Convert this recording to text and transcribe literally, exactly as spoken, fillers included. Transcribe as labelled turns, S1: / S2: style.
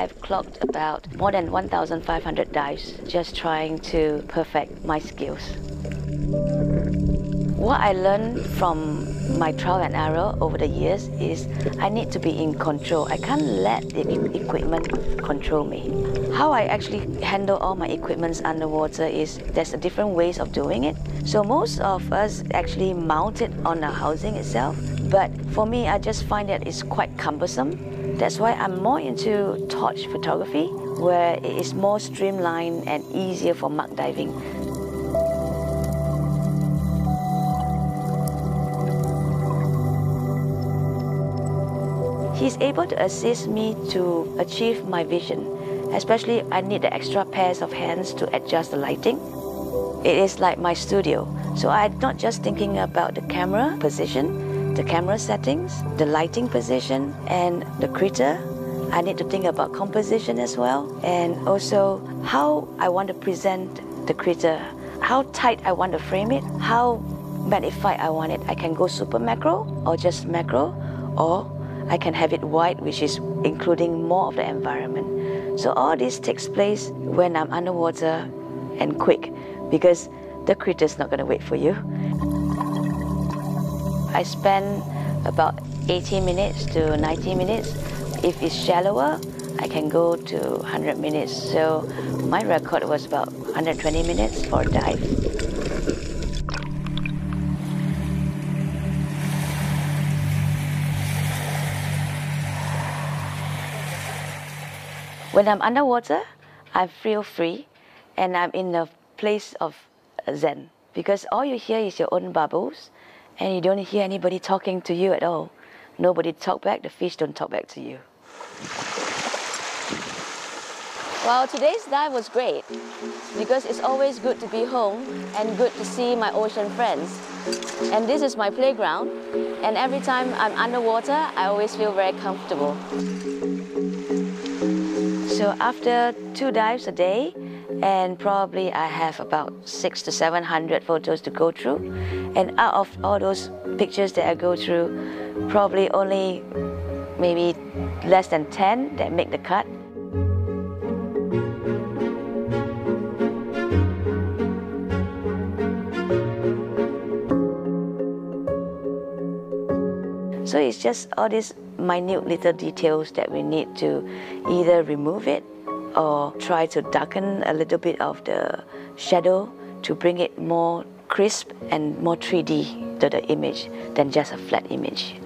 S1: I've clocked about more than one thousand five hundred dives just trying to perfect my skills. What I learned from my trial and error over the years is I need to be in control. I can't let the equipment control me. How I actually handle all my equipments underwater is there's a different ways of doing it. So most of us actually mount it on the housing itself, but for me, I just find that it's quite cumbersome. That's why I'm more into torch photography, where it is more streamlined and easier for muck diving. He's able to assist me to achieve my vision. Especially, I need the extra pairs of hands to adjust the lighting. It is like my studio. So I'm not just thinking about the camera position, the camera settings, the lighting position, and the critter. I need to think about composition as well, and also how I want to present the critter, how tight I want to frame it, how magnified I want it. I can go super macro or just macro, or I can have it wide, which is including more of the environment. So all this takes place when I'm underwater and quick, because the critter's not going to wait for you. I spend about eighty minutes to ninety minutes. If it's shallower, I can go to one hundred minutes. So my record was about one hundred twenty minutes for a dive. When I'm underwater, I feel free and I'm in a place of zen, because all you hear is your own bubbles and you don't hear anybody talking to you at all. Nobody talk back, the fish don't talk back to you. Well, today's dive was great because it's always good to be home and good to see my ocean friends. And this is my playground, and every time I'm underwater, I always feel very comfortable. So after two dives a day, and probably I have about six to seven hundred photos to go through. And out of all those pictures that I go through, probably only maybe less than ten that make the cut. So it's just all these minute little details that we need to either remove it or try to darken a little bit of the shadow to bring it more crisp and more three D to the image than just a flat image.